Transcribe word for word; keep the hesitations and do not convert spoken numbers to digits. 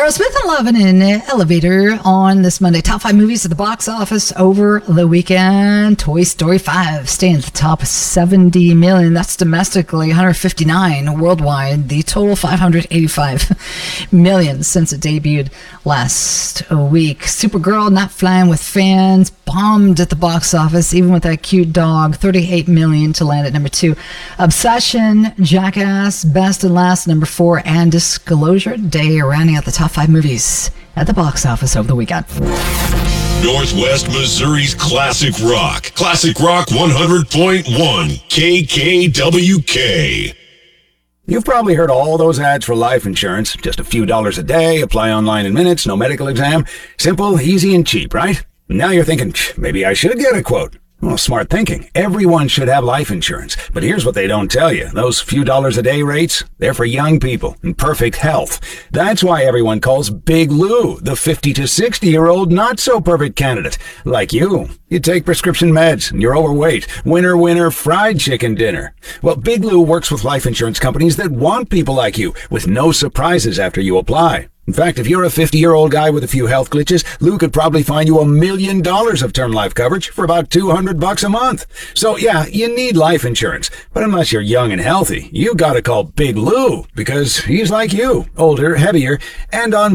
Aerosmith and Love in an Elevator on this Monday. Top five movies at the box office over the weekend. Toy Story five staying at the top, seventy million. That's domestically, one hundred fifty-nine worldwide. The total five hundred eighty-five million since it debuted last week. Supergirl, Not Flying with Fans, bombed at the box office, even with that cute dog. thirty-eight million to land at number two. Obsession, Jackass, Best and Last, number four, and Disclosure Day, rounding out the top five movies at the box office over the weekend. Northwest Missouri's Classic Rock. Classic Rock one hundred point one, K K W K. You've probably heard all those ads for life insurance. Just a few dollars a day, apply online in minutes, no medical exam. Simple, easy, and cheap, right? Now you're thinking, maybe I should get a quote. Well, smart thinking. Everyone should have life insurance. But here's what they don't tell you. Those few dollars a day rates, they're for young people in perfect health. That's why everyone calls Big Lou the fifty to sixty year old not so perfect candidate. Like you. You take prescription meds and you're overweight. Winner, winner, fried chicken dinner. Well, Big Lou works with life insurance companies that want people like you with no surprises after you apply. In fact, if you're a fifty-year-old guy with a few health glitches, Lou could probably find you a million dollars of term life coverage for about two hundred bucks a month. So yeah, you need life insurance. But unless you're young and healthy, you gotta call Big Lou because he's like you, older, heavier, and on